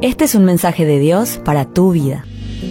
Este es un mensaje de Dios para tu vida.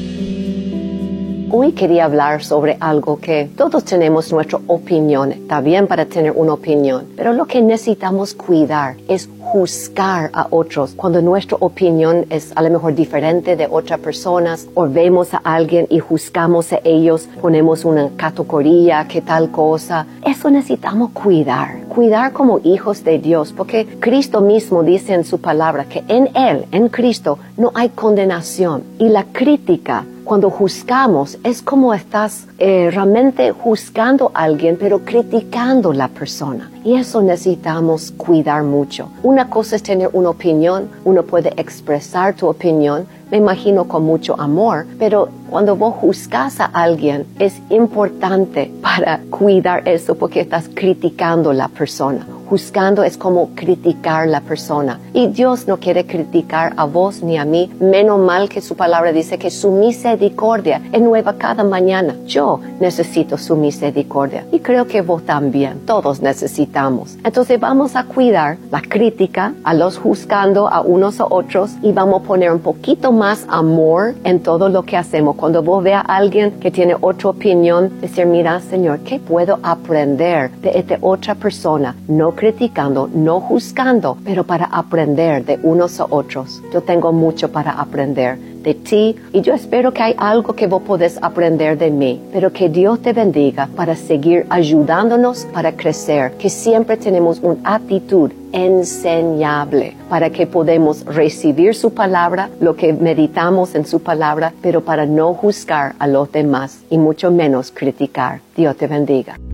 Hoy quería hablar sobre algo que todos tenemos nuestra opinión. Está bien para tener una opinión, pero lo que necesitamos cuidar es juzgar a otros cuando nuestra opinión es a lo mejor diferente de otras personas, o vemos a alguien y juzgamos a ellos, ponemos una categoría, que tal cosa. Eso necesitamos cuidar como hijos de Dios, porque Cristo mismo dice en su palabra que en Él, en Cristo, no hay condenación. Y la crítica, cuando juzgamos, es como estás realmente juzgando a alguien, pero criticando a la persona. Y eso necesitamos cuidar mucho. Una cosa es tener una opinión, uno puede expresar tu opinión, me imagino con mucho amor, pero cuando vos juzgas a alguien, es importante para cuidar eso, porque estás criticando a la persona. Juzgando es como criticar a la persona. Y Dios no quiere criticar a vos ni a mí. Menos mal que su palabra dice que su misericordia es nueva cada mañana. Yo necesito su misericordia. Y creo que vos también. Todos necesitamos. Entonces vamos a cuidar la crítica a los juzgando a unos a otros, y vamos a poner un poquito más amor en todo lo que hacemos. Cuando vos veas a alguien que tiene otra opinión, decir, mira, Señor, ¿qué puedo aprender de esta otra persona? No criticando, no juzgando, pero para aprender de unos a otros. Yo tengo mucho para aprender de ti, y yo espero que hay algo que vos podés aprender de mí, pero que Dios te bendiga para seguir ayudándonos para crecer, que siempre tenemos una actitud enseñable para que podamos recibir su palabra, lo que meditamos en su palabra, pero para no juzgar a los demás y mucho menos criticar. Dios te bendiga.